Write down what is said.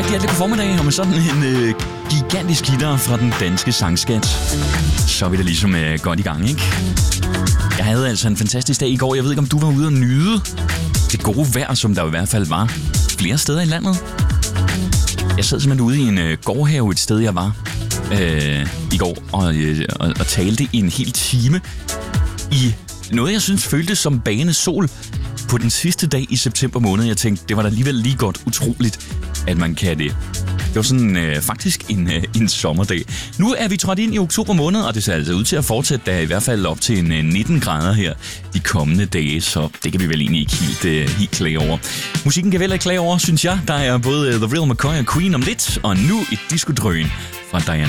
Rigtig god formiddag, og med sådan en gigantisk hitter fra den danske sangskat, så er vi da ligesom godt i gang, ikke? Jeg havde altså en fantastisk dag i går. Jeg ved ikke, om du var ude og nyde det gode vejr, som der i hvert fald var flere steder i landet. Jeg sad simpelthen ude i en gårdhave et sted, jeg var i går, og talte i en hel time i noget, jeg synes føltes som bagende sol på den sidste dag i september måned. Jeg tænkte, det var da alligevel lige godt utroligt, at man kan det. Det var sådan faktisk en sommerdag. Nu er vi trådt ind i oktober måned, og det ser altså ud til at fortsætte, der i hvert fald op til 19 grader her de kommende dage, så det kan vi vel egentlig ikke helt klage over. Musikken kan vel ikke klage over, synes jeg. Der er både The Real McCoy og Queen om lidt, og nu et diskodrøn fra Diana